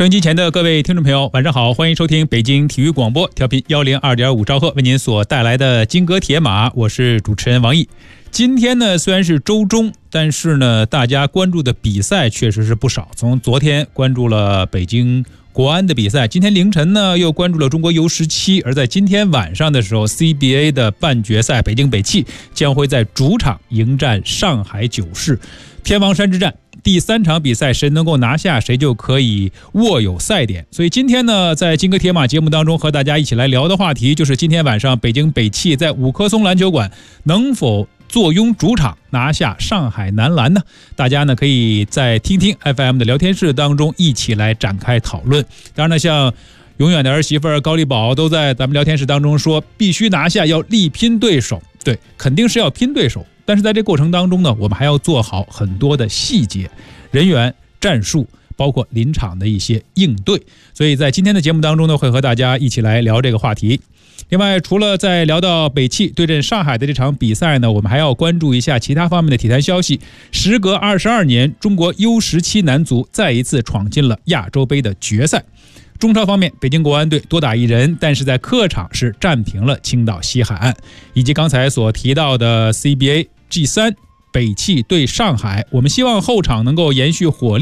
收音机前的各位听众朋友，晚上好，欢迎收听北京体育广播，调频102.5兆赫为您所带来的金戈铁马，我是主持人王毅。今天呢虽然是周中，但是呢大家关注的比赛确实是不少。从昨天关注了北京国安的比赛，今天凌晨呢又关注了中国 U17， 而在今天晚上的时候 CBA 的半决赛，北京北汽将会在主场迎战上海九世。天王山之战第3场比赛，谁能够拿下谁就可以握有赛点。所以今天呢在金戈铁马节目当中和大家一起来聊的话题就是今天晚上北京北汽在五棵松篮球馆能否坐拥主场拿下上海男篮呢？大家呢可以在听听 FM 的聊天室当中一起来展开讨论。当然呢，像永远的儿媳妇高丽宝都在咱们聊天室当中说必须拿下，要力拼对手。对，肯定是要拼对手，但是在这过程当中呢，我们还要做好很多的细节、人员、战术，包括临场的一些应对。所以在今天的节目当中呢，会和大家一起来聊这个话题。另外，除了在聊到北汽对阵上海的这场比赛呢，我们还要关注一下其他方面的体坛消息。时隔22年，中国 U17 男足再一次闯进了亚洲杯的决赛。中超方面，北京国安队多打1人，但是在客场是战平了青岛西海岸。以及刚才所提到的 CBA G3 北汽对上海，我们希望后场能够延续火力。